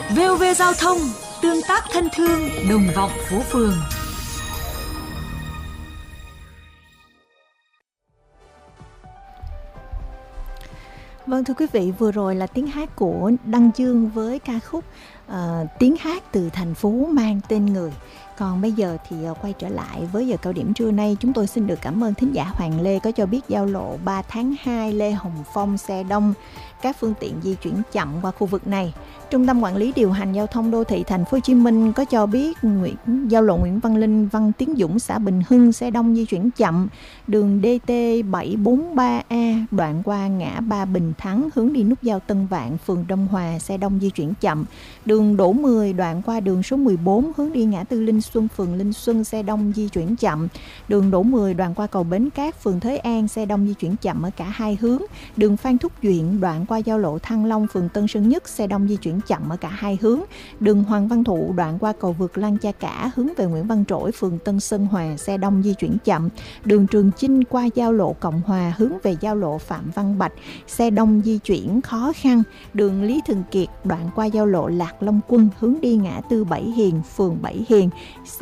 VOV Giao thông, tương tác thân thương, đồng vọng phố phường. Vâng, thưa quý vị, vừa rồi là tiếng hát của Đăng Dương với ca khúc tiếng hát từ thành phố mang tên người. Còn bây giờ thì quay trở lại với giờ cao điểm trưa nay, chúng tôi xin được cảm ơn thính giả Hoàng Lê có cho biết giao lộ 3 tháng 2 Lê Hồng Phong xe đông, các phương tiện di chuyển chậm qua khu vực này. Trung tâm Quản lý Điều hành Giao thông Đô thị Thành phố Hồ Chí Minh có cho biết giao lộ Nguyễn Văn Linh, Văn Tiến Dũng, xã Bình Hưng xe đông di chuyển chậm. Đường DT 743A đoạn qua ngã ba Bình Thắng hướng đi nút giao Tân Vạn, phường Đông Hòa xe đông di chuyển chậm. Đường Đỗ 10 đoạn qua đường số 14 hướng đi ngã tư Linh Xuân, phường Linh Xuân xe đông di chuyển chậm. Đường Đỗ 10 đoạn qua cầu Bến Cát, phường Thới An xe đông di chuyển chậm ở cả hai hướng. Đường Phan Thúc Duyện đoạn qua giao lộ Thăng Long, phường Tân Sơn Nhất xe đông di chuyển chậm ở cả hai hướng. Đường Hoàng Văn Thụ đoạn qua cầu vượt Lăng Cha Cả hướng về Nguyễn Văn Trỗi, phường Tân Sơn Hòa xe đông di chuyển chậm. Đường Trường Chinh qua giao lộ Cộng Hòa hướng về giao lộ Phạm Văn Bạch xe đông di chuyển khó khăn. Đường Lý Thường Kiệt đoạn qua giao lộ Lạc Long Quân hướng đi ngã tư Bảy Hiền, phường Bảy Hiền